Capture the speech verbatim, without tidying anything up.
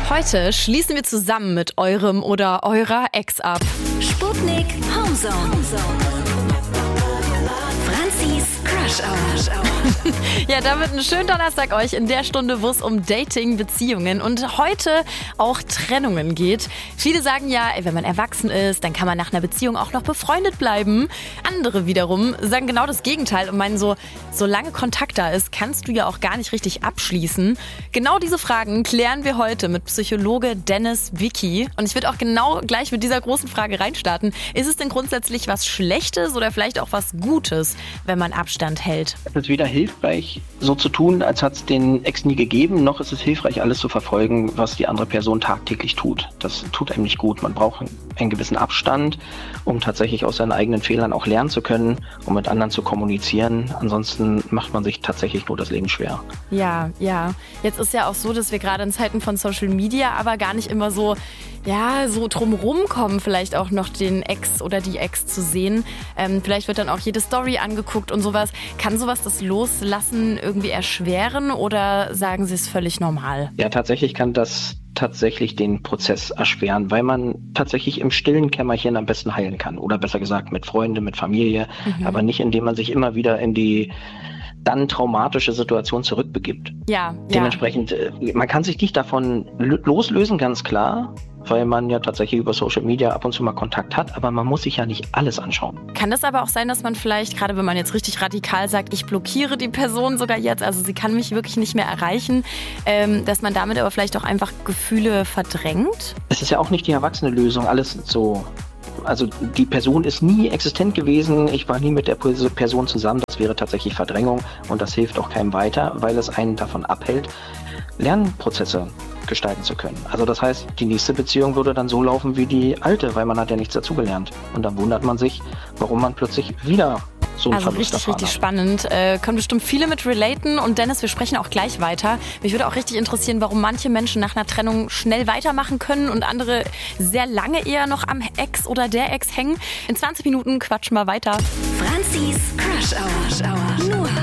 Heute schließen wir zusammen mit eurem oder eurer Ex ab. Sputnik Homezone. Franzis Crush Hour. Ja, damit einen schönen Donnerstag euch in der Stunde, wo es um Dating, Beziehungen und heute auch Trennungen geht. Viele sagen ja, ey, wenn man erwachsen ist, dann kann man nach einer Beziehung auch noch befreundet bleiben. Andere wiederum sagen genau das Gegenteil und meinen so, solange Kontakt da ist, kannst du ja auch gar nicht richtig abschließen. Genau diese Fragen klären wir heute mit Psychologe Dennis Wicki. Und ich würde auch genau gleich mit dieser großen Frage reinstarten. Ist es denn grundsätzlich was Schlechtes oder vielleicht auch was Gutes, wenn man Abstand hält? Es ist weder hilfreich, so zu tun, als hat es den Ex nie gegeben, noch ist es hilfreich, alles zu verfolgen, was die andere Person tagtäglich tut. Das tut einem nicht gut. Man braucht einen gewissen Abstand, um tatsächlich aus seinen eigenen Fehlern auch lernen zu können, um mit anderen zu kommunizieren. Ansonsten macht man sich tatsächlich nur das Leben schwer. Ja, ja. Jetzt ist ja auch so, dass wir gerade in Zeiten von Social Media aber gar nicht immer so, ja, so drumrum kommen, vielleicht auch noch den Ex oder die Ex zu sehen. Ähm, vielleicht wird dann auch jede Story angeguckt und sowas. Kann sowas das Loslassen irgendwie erschweren oder sagen Sie es völlig normal? Ja, tatsächlich kann das tatsächlich den Prozess erschweren, weil man tatsächlich im stillen Kämmerchen am besten heilen kann. Oder besser gesagt mit Freunden, mit Familie, mhm. aber nicht indem man sich immer wieder in die dann traumatische Situation zurückbegibt. Ja, Dementsprechend, ja. Man kann sich nicht davon loslösen, ganz klar, weil man ja tatsächlich über Social Media ab und zu mal Kontakt hat, aber man muss sich ja nicht alles anschauen. Kann das aber auch sein, dass man vielleicht, gerade wenn man jetzt richtig radikal sagt, ich blockiere die Person sogar jetzt, also sie kann mich wirklich nicht mehr erreichen, ähm, dass man damit aber vielleicht auch einfach Gefühle verdrängt? Es ist ja auch nicht die erwachsene Lösung, alles so. Also die Person ist nie existent gewesen, ich war nie mit der Person zusammen, das wäre tatsächlich Verdrängung und das hilft auch keinem weiter, weil es einen davon abhält, Lernprozesse gestalten zu können. Also das heißt, die nächste Beziehung würde dann so laufen wie die alte, weil man hat ja nichts dazugelernt. Und dann wundert man sich, warum man plötzlich wieder so einen Also Verlust richtig, richtig hat. spannend. Äh, können bestimmt viele mit relaten. Und Dennis, wir sprechen auch gleich weiter. Mich würde auch richtig interessieren, warum manche Menschen nach einer Trennung schnell weitermachen können und andere sehr lange eher noch am Ex oder der Ex hängen. In zwanzig Minuten quatschen wir weiter. Franzis Crush Hour. Nur